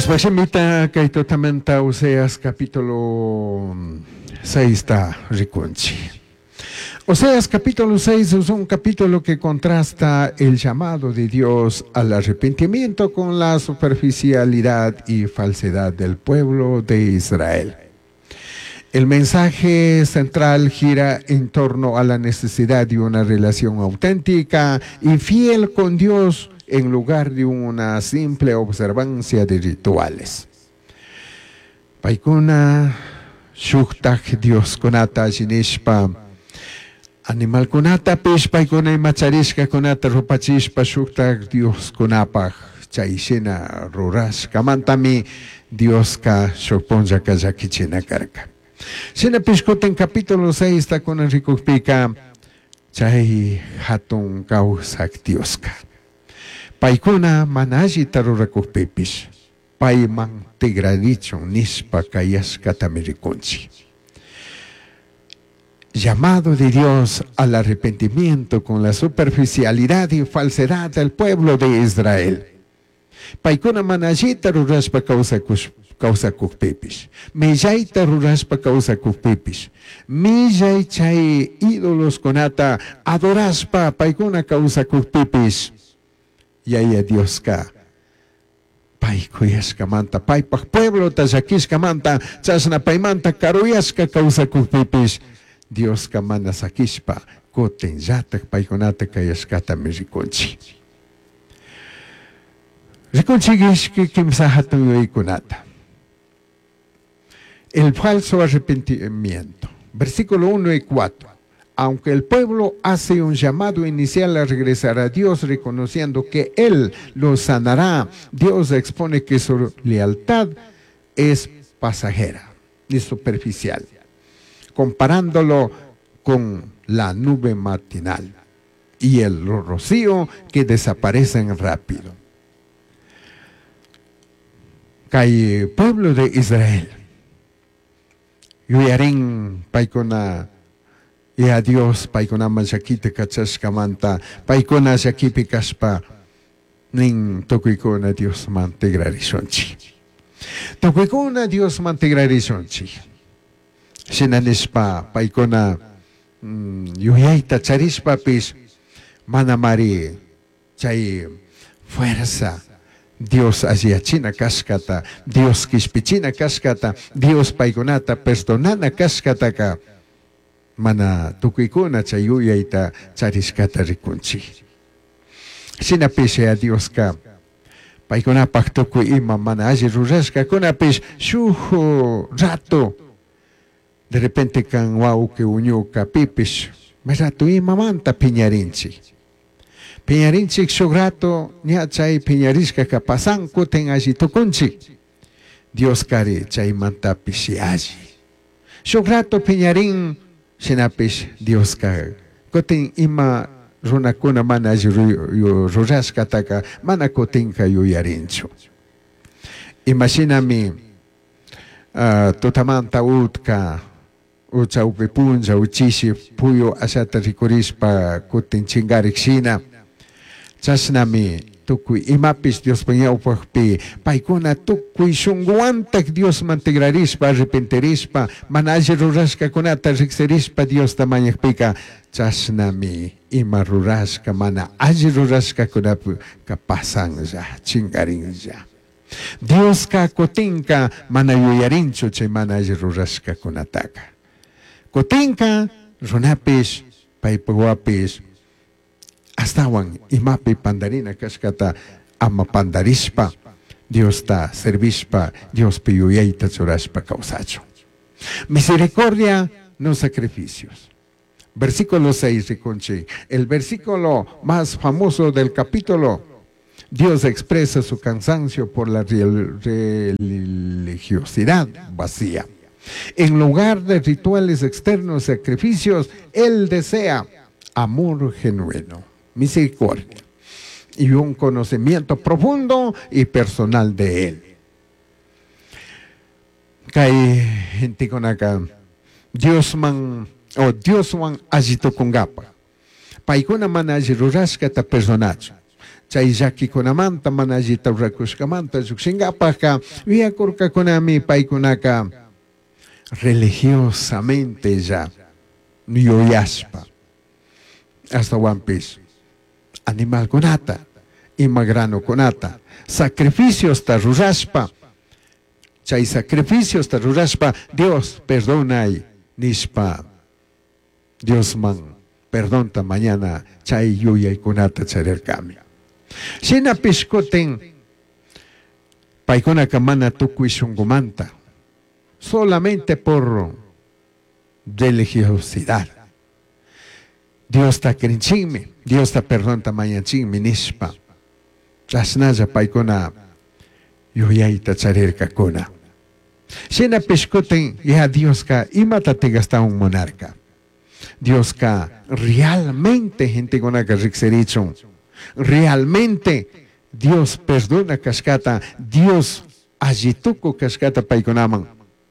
Paspaximita Kaitotamenta Oseas capítulo 6 está Riconchi. Oseas capítulo 6 es un capítulo que contrasta el llamado de Dios al arrepentimiento con la superficialidad y falsedad del pueblo de Israel. El mensaje central gira en torno a la necesidad de una relación auténtica y fiel con Dios en lugar de una simple observancia de rituales. Paikuna shuktak Dios kunata jinishpa animal kunata pish paikuna macharishka kunata rupachishpa shuktak Dios kunapaj chaishina ruras kamantami Dios ka shokponja kayakichina karka. Sina pishkoten capítulo 6 está con Enrico Pica chay hatun kausak Dioska. Paikuna manaji tarurakupipish, paiman tigradichon nispa kayaska tamirikunchi. Llamado de Dios al arrepentimiento con la superficialidad y falsedad del pueblo de Israel. Paikuna manaji taruraspa kausakukpipish, millay taruraspa kausakukpipish, millay chay ídolos konata adoraspa paikuna kausakukpipish. Yaya Dios ka paikuyashka manta paipak pueblo tashakishka manta chasna paimanta karuyashka kausakukpipish Dios ka mana sakishpa koten yatak paikunata kayashkata mirikunchi. Rikunchigishki kimsa hatun yuykunata. El falso arrepentimiento. Versículo 1 y 4. Aunque el pueblo hace un llamado inicial a regresar a Dios reconociendo que Él los sanará, Dios expone que su lealtad es pasajera y superficial, comparándolo con la nube matinal y el rocío que desaparecen rápido. Kay pueblo de Israel, yuyarin paikona y a Dios paikona manshakite kachashkamanta paikona shakipi kashpa nin tokuikona Dios mantegrarishonchi. Tokuikona Dios mantegrarishonchi. Shinanishpa paikona yuyaita charishpa pis manamari chay fuerza Dios asiachina kashkata, Dios kishpichina kashkata, Dios paikonata perdonana kashkataka. Mana tukuikuna chayuyaita charishkata rikunchi. Sinapishe a Dios ka paikunapaj tukuy ima mana alli rurashka kunapish shuhu rato de repente kan wauke uñuka pipish rato ima manta piñarinchi. Piñarinchi shuk rato ña chay piñarishka ka pasan kuten alli tukunchi. Dios kari chay manta pishi alli. Shuk rato piñarin Shinapish Dios ka kotin ima runakuna mana rurashkataka mana kotinka yuyarinchu. Imaginami tutamanta utka ucha upipunja uchishi puyo asata rikurishpa kotin chingarikshina chasnami tukuy imapis Dios pañawpajpi paikuna tukuy shunguantak Dios mantegrarishpa arrepentirishpa mana alli rurashka kunata riqsirishpa Dios tamañajpika chasnami ima rurashka mana alli rurashka kunapika pasanlla chingarinlla. Dios ka kotinka mana yuyarinchu chay mana alli rurashka kunataka. Kotinka runapish paypawapish astawan imapi pandarina kashkata ama pandarishpa Dios ta servishpa Dios piyuyaita churashpa kausacho. Misericordia, no sacrificios. Versículo 6 riconchi. El versículo más famoso del capítulo. Dios expresa su cansancio por la religiosidad vacía. En lugar de rituales externos, sacrificios, Él desea amor genuino, misericordia y un conocimiento profundo y personal de Él. Kay gente con acá, Dios man agito con gapa. Paikuna man ajirurashka ta personaje. chay llakikunamanta mana allita rurakushkamanta llukshinkapaqa wiyakurkakunami paykunaka religiosamente ya yuyaspa hasta wanpish animalkunata ima granokunata sacrificios ta ruraspa chay sacrificios ta ruraspa Dios perdonay nispa Dios man perdonta mañana chay yuyaykunata charirkami shina pishkuten paykunaka mana tukuy shunkumanta solamente por religiosidad Dios ta krinchinmi Dios ta perdonta mañanchinmi nispa chasnalla paykuna yuyayta charirkakuna shina pishkuten ya Dios ka imata tigasta un monarca Dios ka realmente gente kunaka rikserichun realmente Dios perdona kashkata Dios allituko kashkata paykunaman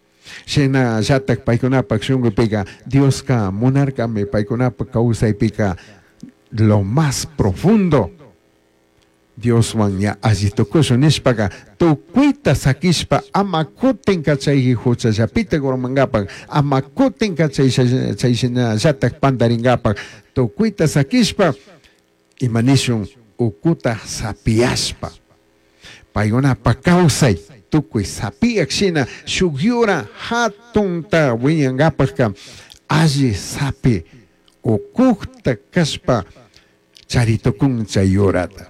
shina llatak paykunapak shunkupiqa Dios ka monarca me paykunapak kawsaypiqa lo más profundo Dios wan ya allitukushun nishpaqa tukuyta sakishpa ama kutin kachay huchallapita gormangapak ama kutin kachay shina llatak pandaringapak tukuyta sakishpa imanishun ukuta sapiaspa paykunapak kawsay tukuy sapiak shina shugyura hatunta wiñangapak alli sapi ukukta kashpa charitukun chay yorata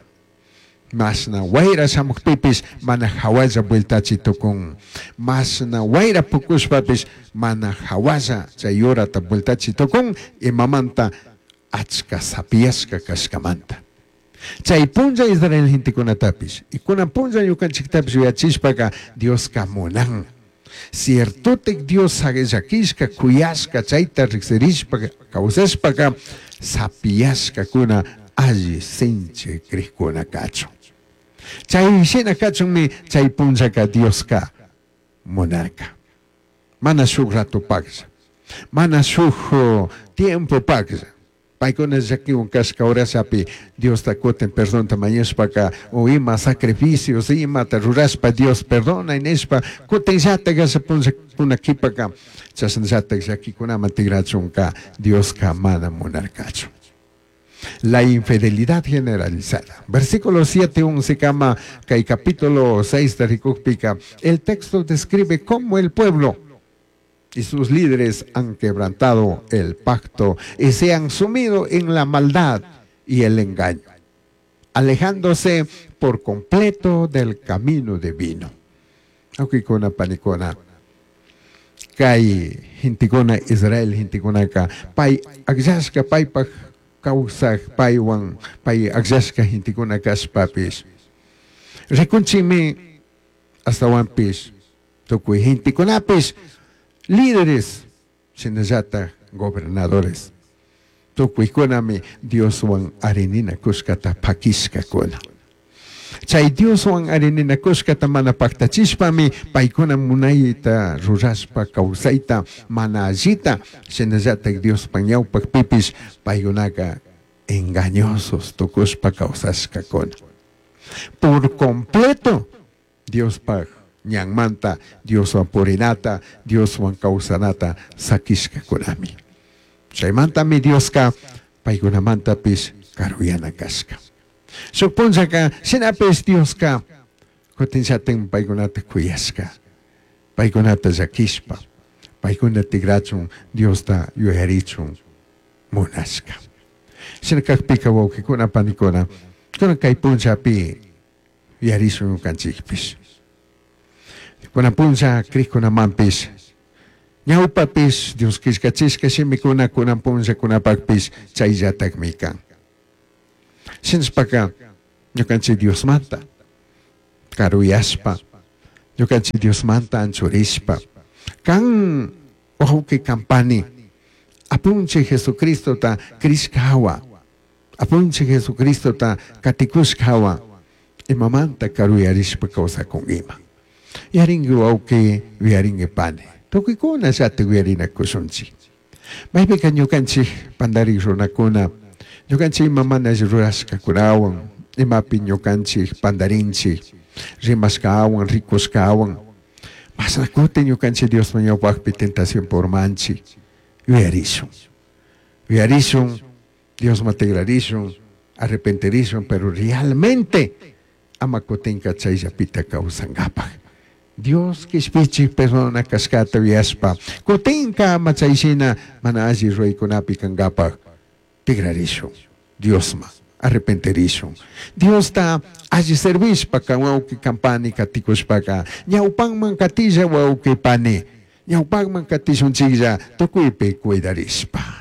masna wayra samukpipis mana hawalla vueltachitukun masna wayra pukushpapis mana hawalla chay yorata vueltachitukun imamanta achka sapiasca kashkamanta chay punlla Israel hintikunatapis y kunan punlla ñukanchiktapis uyachishpaqa Dios kamunan ciertotek Dios sagellakishka kuyashka chayta riqsirishpa kawsashpaqa sapiashka kuna alli sinchi kriqkuna kachun chay shina kachunmi chay punllaka Dios ka monarca mana shuk rato pagsa mana shuk tiempo pagsa paykuna llakiwan kashka horasapi Dios ta kuten perdón ta mañashpaqa o ima sacrificios ima ta ruraspa Dios perdona nishpa kuten llatak asa punakipaqa chasna llatak llakikunaman tigrachunqa Dios ka mana monarcachu la infidelidad generalizada versículo 7-11 kama kay capítulo 6 de Rikukpika el texto describe cómo el pueblo y sus líderes han quebrantado el pacto y se han sumido en la maldad y el engaño, alejándose por completo del camino divino. Aquí con la panicona, kay hintikona Israel hintikonaka, pay agyaska pay pa kausak paywan pay agyaska hintikona kaspapis. Rekunchimi hasta wampis, tukuy hintikonapis. Líderes, sinayata, gobernadores. Tukuikunami Dios wan arenina kuskata pakiska kuna. Chay Dios wan arenina kuskata mana paktachishpami paikuna munayita ruraspa kausayta mana allita sinayata Dios pañaw pakpipis paikunaka engañosos tukuspa kausashka kuna. Por completo Dios pag ñanmanta, Dios wan purinata, Dios wan kausanata, sakishka kunami. Chaymanta mi Dios ka, paykunamanta pis karuyana kashka. Supunsa ka, sinapis Dios ka, kutinsaten paykunata kuyashka, paykunata zakishpa, paykunata tigrachun, Dios ta yuherichun, munashka. Sinakakpika wauki kuna panikona, kuna kaypunsa pi, yarisun kanchikpis. Kuna punsa krikuna mampis ñawpapis Dios kiskachishka shimikuna kuna punsa kunapakpis chayllatak mikan shinspaka ñukanchik Dios manta karuyashpa ñukanchik Dios manta anchurishpa kan ojuki kampani apunchik Jesucristo ta krishkawa apunchik Jesucristo ta katikushkawa imamanta karuyarishpa kausa con ima yaringi wauki wiaringi pane tukikuna sate wiarina kusunchi maybe kan ñukanchik pandarik runakuna ñukanchik mamana rurashka kunawan imapi ñukanchik pandarinchik, rimaskawan, rikuskawan. Masakutin ñukanchik Dios mañawakpi tentación por manchik. Viarizun, Dios mategrarizun, arrepenterizun, pero realmente amakutinka chayllapita kawsankapak. Dios kishpichi persona kaskata viaspa. Kutinka machaysina mana alli ruaykunapi kankapak. Tigrarizun, Dios ma. Arrepenterizun. Dios ta alli servispa ka wauki kampani katikuspaka. Ñawpanman katilla wauki pani. Ñawpanman katisunchiklla tukuypi cuidarispa.